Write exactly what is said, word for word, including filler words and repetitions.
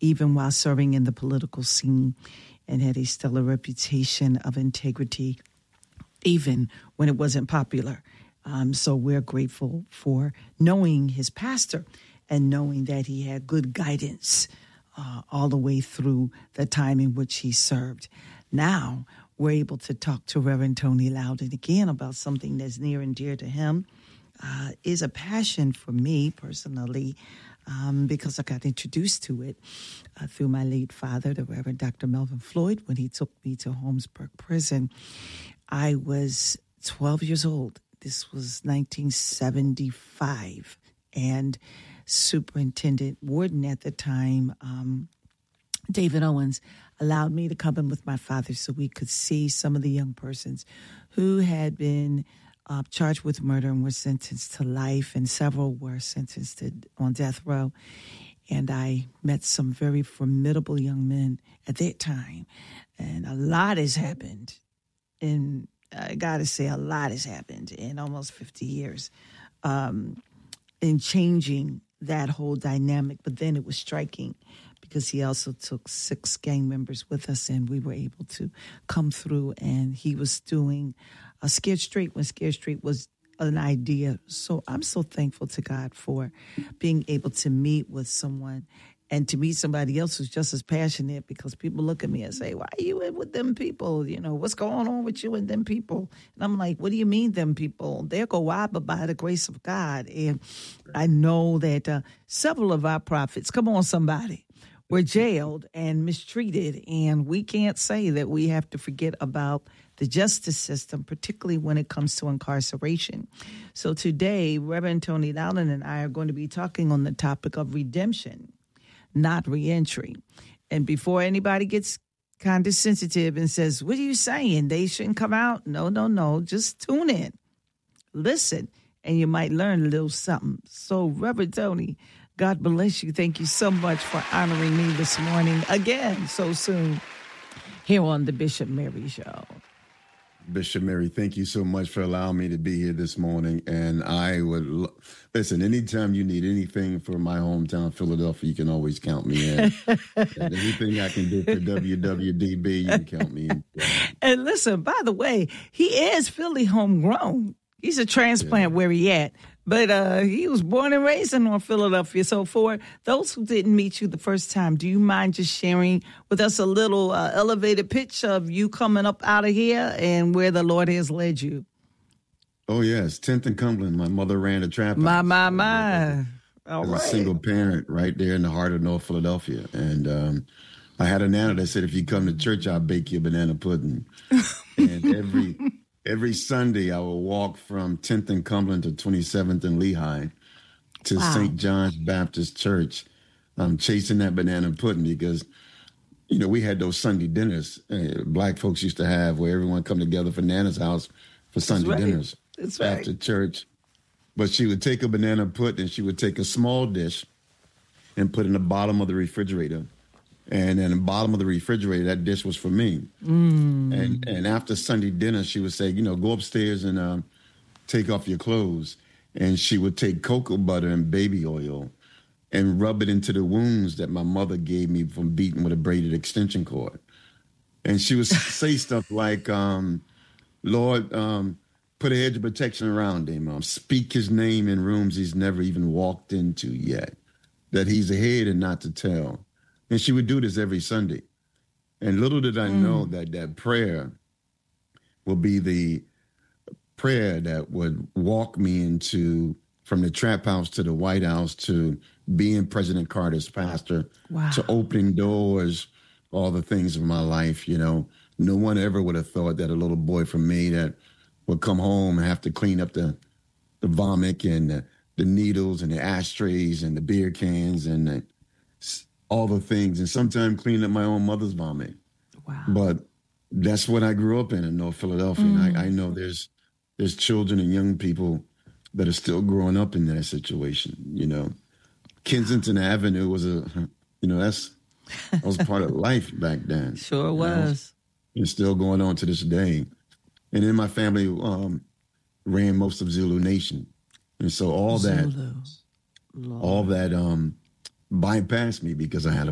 even while serving in the political scene, and had a stellar reputation of integrity, even when it wasn't popular. Um, so we're grateful for knowing his pastor and knowing that he had good guidance uh, all the way through the time in which he served. Now we're able to talk to Reverend Tony Loudon again about something that's near and dear to him, uh, is a passion for me personally, um, because I got introduced to it uh, through my late father, the Reverend Doctor Melvin Floyd, when he took me to Holmesburg Prison. I was twelve years old. This was nineteen seventy-five, and Superintendent Warden at the time, um, David Owens, allowed me to come in with my father so we could see some of the young persons who had been uh, charged with murder and were sentenced to life, and several were sentenced to, on death row. And I met some very formidable young men at that time, and a lot has happened. And I got to say, a lot has happened in almost fifty years um, in changing that whole dynamic. But then it was striking because he also took six gang members with us, and we were able to come through. And he was doing a Scared Straight when Scared Straight was an idea. So I'm so thankful to God for being able to meet with someone and to meet somebody else who's just as passionate, because people look at me and say, why are you in with them people? You know, what's going on with you and them people? And I'm like, what do you mean them people? They'll go wild, but by the grace of God. And I know that uh, several of our prophets, come on somebody, were jailed and mistreated. And we can't say that we have to forget about the justice system, particularly when it comes to incarceration. So today, Reverend Tony Loudon and I are going to be talking on the topic of redemption, not reentry. And before anybody gets kind of sensitive and says, what are you saying? They shouldn't come out? No, no, no. Just tune in. Listen, and you might learn a little something. So, Reverend Tony, God bless you. Thank you so much for honoring me this morning again so soon here on the Bishop Mary Show. Bishop Mary, thank you so much for allowing me to be here this morning. And I would lo- listen, anytime you need anything for my hometown, Philadelphia, you can always count me in. And anything I can do for W W D B, you can count me in. And listen, by the way, he is Philly homegrown. He's a transplant yeah. where he at. But uh, he was born and raised in North Philadelphia. So for those who didn't meet you the first time, do you mind just sharing with us a little uh, elevated pitch of you coming up out of here and where the Lord has led you? Oh, yes. tenth and Cumberland. My mother ran a trap house. My, my, my. All As right. a single parent right there in the heart of North Philadelphia. And um, I had a nana that said, if you come to church, I'll bake you a banana pudding. And every... Every Sunday, I will walk from tenth and Cumberland to twenty-seventh and Lehigh to wow. Saint John's Baptist Church. I'm chasing that banana pudding because, you know, we had those Sunday dinners uh, black folks used to have where everyone come together for Nana's house for Sunday That's right. dinners That's after right. church. But she would take a banana pudding and she would take a small dish and put it in the bottom of the refrigerator. And in the bottom of the refrigerator, that dish was for me. Mm. And and after Sunday dinner, she would say, you know, go upstairs and uh, take off your clothes. And she would take cocoa butter and baby oil and rub it into the wounds that my mother gave me from beating with a braided extension cord. And she would say stuff like, um, Lord, um, put a hedge of protection around him. Um, speak his name in rooms he's never even walked into yet, that he's ahead and not to tell. And she would do this every Sunday. And little did I mm. know that that prayer will be the prayer that would walk me into, from the trap house to the White House to being President Carter's pastor, wow. to opening doors, all the things of my life. You know, no one ever would have thought that a little boy from me that would come home and have to clean up the, the vomit and the, the needles and the ashtrays and the beer cans and the, all the things, and sometimes clean up my own mother's vomit. Wow. But that's what I grew up in, in North Philadelphia. Mm. And I, I know there's there's children and young people that are still growing up in that situation, you know. Kensington Avenue was a, you know, that's that was part of life back then. Sure was. Know? It's still going on to this day. And then my family um, ran most of Zulu Nation. And so all that, Zulu. all that, um, bypassed me because I had a